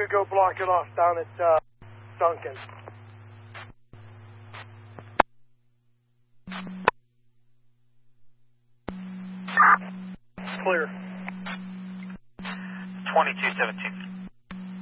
to go block it off down at Duncan. Clear. 2217